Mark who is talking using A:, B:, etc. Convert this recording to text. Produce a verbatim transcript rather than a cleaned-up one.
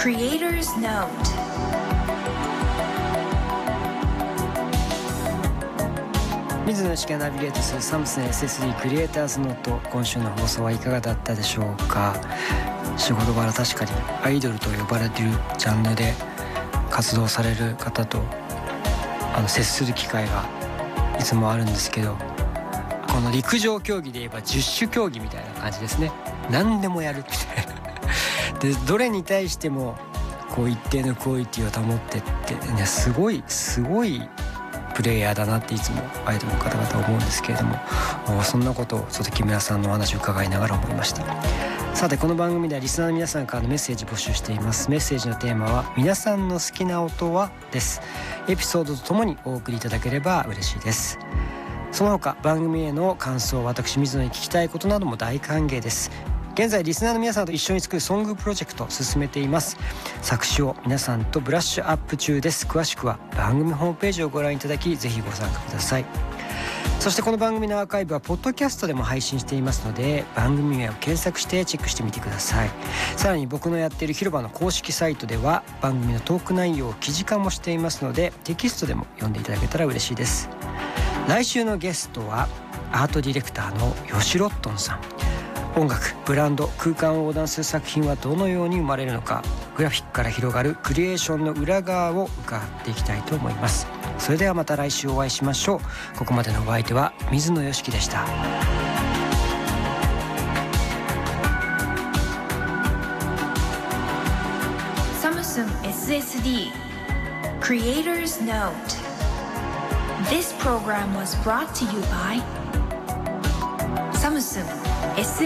A: Creator's Note。
B: 水野よしきがナビゲートするサムスン エスエスディー クリエイターズノート、今週の放送はいかがだったでしょうか。仕事柄確かにアイドルと呼ばれているジャンルで活動される方とあの接する機会がいつもあるんですけど、この陸上競技で言えば十種競技みたいな感じですね。何でもやるみたいなでどれに対してもこう一定のクオリティを保ってって、ね、すごいすごいプレイヤーだなっていつもアイドルの方々は思うんですけれども、そんなことをちょっと木村さんのお話を伺いながら思いました。さてこの番組ではリスナーの皆さんからのメッセージ募集しています。メッセージのテーマは皆さんの好きな音はです。エピソードとともにお送りいただければ嬉しいです。その他番組への感想、私水野に聞きたいことなども大歓迎です。現在リスナーの皆さんと一緒に作るソングプロジェクトを進めています。作詞を皆さんとブラッシュアップ中です。詳しくは番組ホームページをご覧いただき、ぜひご参加ください。そしてこの番組のアーカイブはポッドキャストでも配信していますので、番組名を検索してチェックしてみてください。さらに僕のやっている広場の公式サイトでは番組のトーク内容を記事化もしていますので、テキストでも読んでいただけたら嬉しいです。来週のゲストはアートディレクターの吉ロットンさん。音楽、ブランド、空間を横断する作品はどのように生まれるのか、グラフィックから広がるクリエーションの裏側を伺っていきたいと思います。それではまた来週お会いしましょう。ここまでのお相手は水野よしきでした。
A: サムスン エスエスディーCreator's Note。 This program was brought to you by サムスン エスエスディー